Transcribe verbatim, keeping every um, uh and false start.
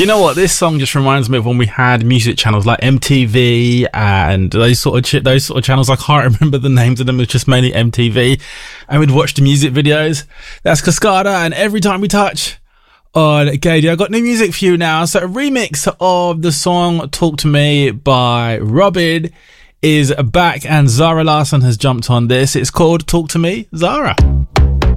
You know what? This song just reminds me of when we had music channels like M T V and those sort of ch- those sort of channels. I can't remember the names of them. It's just mainly M T V, and we'd watch the music videos. That's Cascada, and Every Time We Touch on K D. I got new music for you now. So a remix of the song "Talk to Me" by Robin is back, and Zara Larsson has jumped on this. It's called "Talk to Me, Zara."